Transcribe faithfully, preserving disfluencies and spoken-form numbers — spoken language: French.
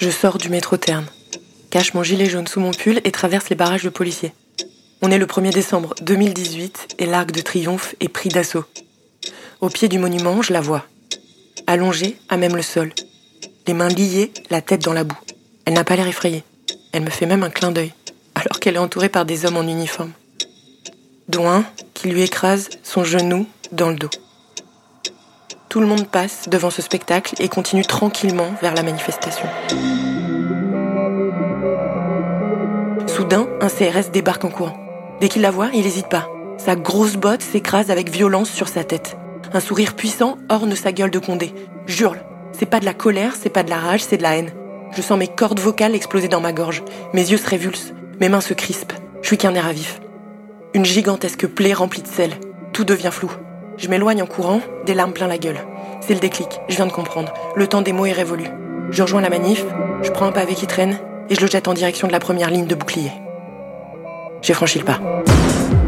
Je sors du métro Terne, cache mon gilet jaune sous mon pull et traverse les barrages de policiers. On est le premier décembre deux mille dix-huit et l'Arc de Triomphe est pris d'assaut. Au pied du monument, je la vois. Allongée, à même le sol. Les mains liées, la tête dans la boue. Elle n'a pas l'air effrayée. Elle me fait même un clin d'œil, alors qu'elle est entourée par des hommes en uniforme. Dont un qui lui écrase son genou dans le dos. Tout le monde passe devant ce spectacle et continue tranquillement vers la manifestation. Soudain, un C R S débarque en courant. Dès qu'il la voit, il n'hésite pas. Sa grosse botte s'écrase avec violence sur sa tête. Un sourire puissant orne sa gueule de Condé. J'hurle. C'est pas de la colère, c'est pas de la rage, c'est de la haine. Je sens mes cordes vocales exploser dans ma gorge. Mes yeux se révulsent. Mes mains se crispent. Je suis qu'un air à vif. Une gigantesque plaie remplie de sel. Tout devient flou. Je m'éloigne en courant, des larmes plein la gueule. C'est le déclic, je viens de comprendre. Le temps des mots est révolu. Je rejoins la manif, je prends un pavé qui traîne et je le jette en direction de la première ligne de bouclier. J'ai franchi le pas.